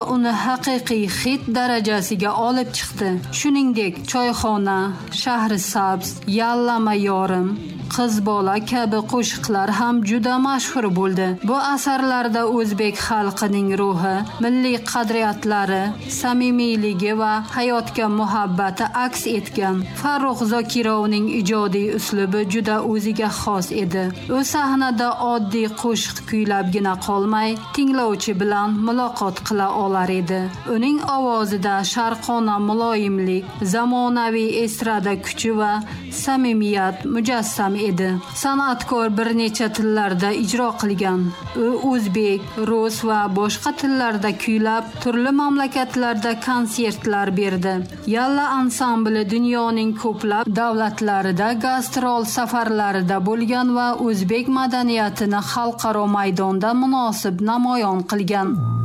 uni haqiqiy hit darajasiga olib chiqdi. Shuningdek, Choyxona, Shahrisabz, Yallama yorim, Qiz bola kabi qo'shiqlar ham juda mashhur bo'ldi. Bu asarlarda o'zbek xalqining ruhi, milliy qadriyatlari, samimiyligi va hayotga muhabbati aks etgan. Farruh Zokirovning ijodiy uslubi juda o'ziga xos edi. U sahnada oddiy qo'shiq kuylabgina qolmay, tinglovchi bilan muloqot qila olar edi. Uning ovozida sharqona muloyimlik, zamonaviy estrada kuchi va samimiyat mujassam edi. San'atkor bir necha tillarda ijro qilgan. U o'zbek, rus va boshqa tillarda kuylab, turli mamlakatlarda konsertlar berdi. Yalla ansambli dunyoning ko'plab davlatlarida gastrol safarlarida bo'lgan va o'zbek madaniyatini xalqaro maydonda munosib namoyon qilgan.